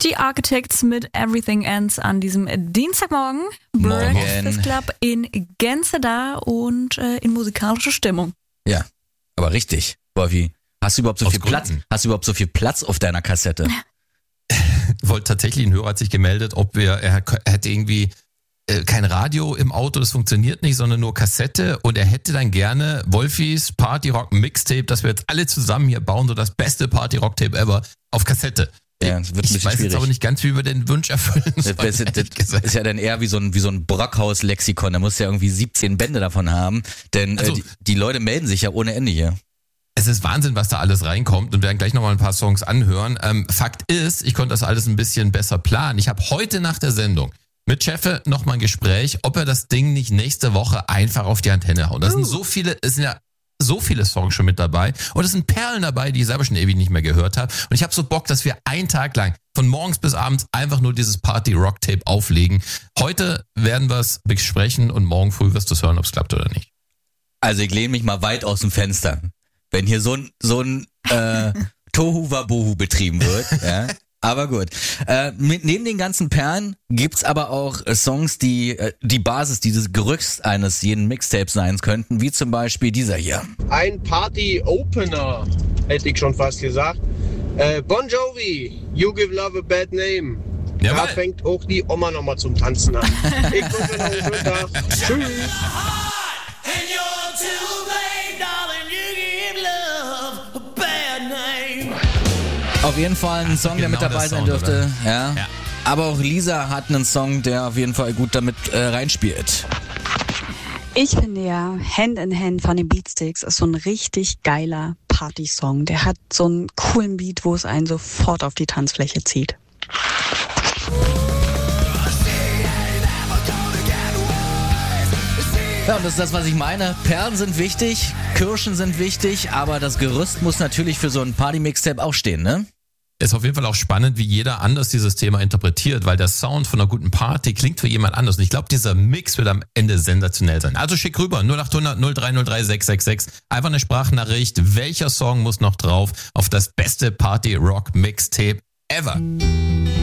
Die Architects mit Everything Ends an diesem Dienstagmorgen. Breakfast Club in Gänze da und in musikalischer Stimmung. Ja, aber richtig. Wolfi, hast du überhaupt so viel Platz? Hast du überhaupt so viel Platz auf deiner Kassette? Tatsächlich, ein Hörer hat sich gemeldet, er hätte irgendwie kein Radio im Auto, das funktioniert nicht, sondern nur Kassette, und er hätte dann gerne Wolfis Party Rock Mixtape, das wir jetzt alle zusammen hier bauen, so das beste Party Rock Tape ever auf Kassette. Ja, das wird ein bisschen ich weiß schwierig. Jetzt aber nicht ganz, wie wir den Wunsch erfüllen sollen. Das ist ja dann eher wie so ein Brockhaus-Lexikon, da musst du ja irgendwie 17 Bände davon haben, denn die Leute melden sich ja ohne Ende hier. Es ist Wahnsinn, was da alles reinkommt, und wir werden gleich nochmal ein paar Songs anhören. Fakt ist, ich konnte das alles ein bisschen besser planen. Ich habe heute nach der Sendung mit Cheffe nochmal ein Gespräch, ob er das Ding nicht nächste Woche einfach auf die Antenne haut. Es sind ja so viele Songs schon mit dabei, und es sind Perlen dabei, die ich selber schon ewig nicht mehr gehört habe. Und ich habe so Bock, dass wir einen Tag lang von morgens bis abends einfach nur dieses Party-Rock-Tape auflegen. Heute werden wir es besprechen und morgen früh wirst du es hören, ob es klappt oder nicht. Also ich lehne mich mal weit aus dem Fenster. Wenn hier so ein Tohu Wabohu betrieben wird, ja. Aber gut. Neben den ganzen Perlen gibt's aber auch Songs, die die Basis, dieses Gerüst eines jeden Mixtapes sein könnten, wie zum Beispiel dieser hier. Ein Party-Opener, hätte ich schon fast gesagt. Bon Jovi, You Give Love a Bad Name. Jawohl. Da fängt auch die Oma nochmal zum Tanzen an. Ich wünsche noch einen schönen Tag. Tschüss. Auf jeden Fall ein Song, der mit dabei sein dürfte. Ja. Aber auch Lisa hat einen Song, der auf jeden Fall gut damit reinspielt. Ich finde ja, Hand in Hand von den Beatsticks ist so ein richtig geiler Party-Song. Der hat so einen coolen Beat, wo es einen sofort auf die Tanzfläche zieht. Ja, und das ist das, was ich meine. Perlen sind wichtig, Kirschen sind wichtig, aber das Gerüst muss natürlich für so ein Party-Mixtape auch stehen, ne? Ist auf jeden Fall auch spannend, wie jeder anders dieses Thema interpretiert, weil der Sound von einer guten Party klingt für jemand anders. Und ich glaube, dieser Mix wird am Ende sensationell sein. Also schick rüber, 0800 0303 666. Einfach eine Sprachnachricht. Welcher Song muss noch drauf auf das beste Party-Rock-Mixtape ever?